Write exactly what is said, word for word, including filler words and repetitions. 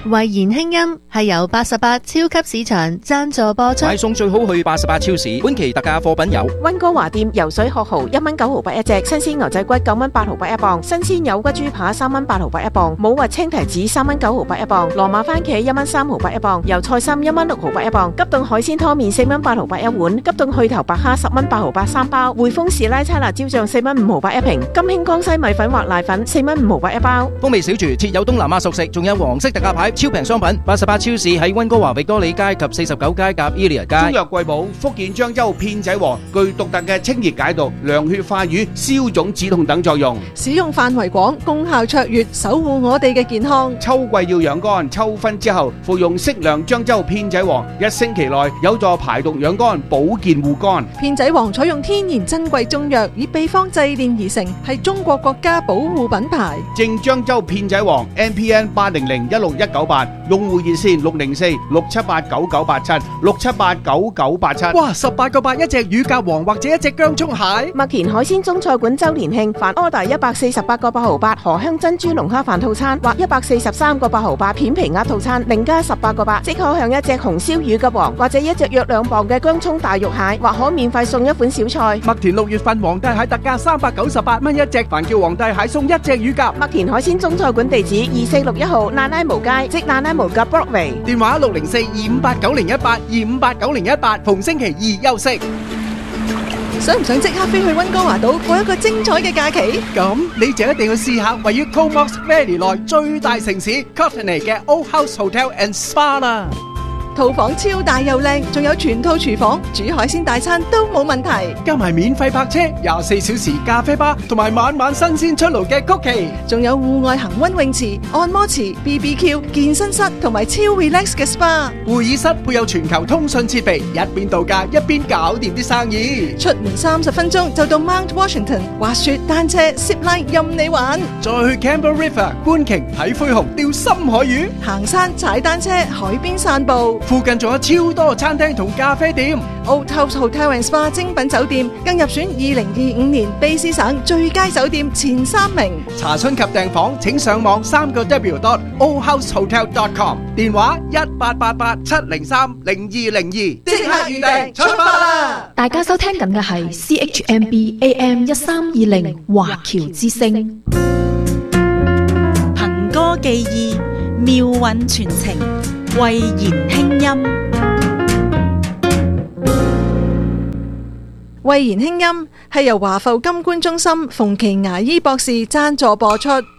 慧妍輕音係由八十八超級市場贊助播出。 買餸最好去八十八超市，本期特價貨品有溫哥華店游水學蠔一蚊九毫八一隻，新鮮牛仔骨九蚊八毫八一磅，新鮮有骨豬扒三蚊八毫八一磅，冇核青提子三蚊九毫八一磅，羅馬番茄一蚊三毫八一磅，油菜心一蚊六毫八一磅，急凍海鮮湯麵四蚊八毫八一碗，急凍去頭白蝦十蚊八毫八三包，匯豐士拉差辣椒醬四蚊五毫八一瓶，金興江西米粉或瀨粉四蚊五毫八一包。 風味小廚設有東南亞熟食，仲有黃色特價牌超平商品。八十八超市喺溫哥華域多利街及四十九街夾 Elia 街。 中藥貴寶福建漳州片仔癀具獨特嘅清熱解毒、涼血化瘀、消腫止痛等作用， 使用範圍廣，功效卓越，守護我哋嘅健康。 秋季要養肝，秋分之後服用適量漳州片仔癀，一星期內有助排毒養肝、保健護肝。 片仔癀採用天然珍貴中藥，以秘方製煉而成，係中國國家保護品牌。 正漳州片仔癀 M P N 八零零一六一九八，用戶熱線六零四六七八九九八七六七八九九八七。 哇，十八個八一隻乳鴿王或者一隻薑蔥蟹。 麥田海鮮中菜館周年慶，凡 order 一百四十八個八毫八荷香珍珠龍蝦飯套餐，或一百四十三個八毫八片皮鴨套餐，另加十八個八，即可享一隻紅燒乳鴿王，或者一隻約兩磅嘅薑蔥大肉蟹，或可免費送一款小菜。 麥田六月份皇帝蟹特價三百九十八蚊一隻，凡叫皇帝蟹送一隻乳鴿。 麥田海鮮中菜館地址二四六一號娜拉無街，即娜拉無夾 Broadway。 電話六零四二五八九零一八二五八九零一八，逢星期二休息。 想唔想即刻飛去溫哥華島過一個精彩嘅假期？ 咁你就一定要試下位於 Comox Valley 內最大城市 Courtenay 嘅 Old House Hotel and Spa 啦。 套房超大又靚，仲有全套廚房，煮海鮮大餐都冇問題。 加埋免費泊車、廿四小時咖啡吧，同埋晚晚新鮮出爐嘅曲奇， 仲有戶外恒溫泳池、按摩池、B B Q、健身室同埋超 relax 嘅 S P A。 會議室配有全球通訊設備，一邊度假一邊搞掂啲生意。 出門三十分鐘就到 Mount Washington，滑雪、單車、zip line 任你玩。 再去 Campbell River 觀鯨、睇灰熊、釣深海魚， 行山、踩單車、海邊散步。 附近仲有超多餐廳同咖啡店。 Old House Hotel and Spa 精品酒店更入選二零二五年卑詩省最佳酒店前三名。 查詢及訂房請上網三個 W dot old house hotel dot com， 電話一八八八七零三零二零二，即刻預訂出發啦！ 大家收聽緊嘅係 C H M B A M 一三二零華僑之聲， 憑歌寄意，妙韻傳情，慧妍輕音。 慧妍輕音係由華埠金冠中心馮琦牙醫博士贊助播出。